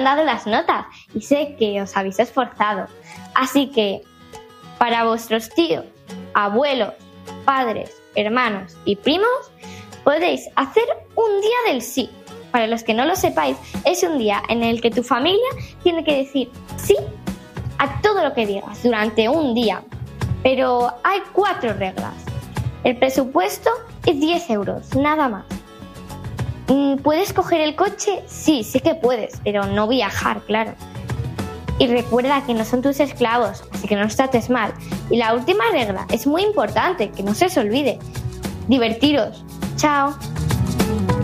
dado las notas y sé que os habéis esforzado. Así que, para vuestros tíos, abuelos, padres, hermanos y primos, podéis hacer un día del sí. Para los que no lo sepáis, es un día en el que tu familia tiene que decir sí a todo lo que digas durante un día. Pero hay 4 reglas. El presupuesto es 10 euros, nada más. ¿Puedes coger el coche? Sí que puedes, pero no viajar, claro. Y recuerda que no son tus esclavos, así que no los trates mal. Y la última regla es muy importante, que no se os olvide. Divertiros. Chao.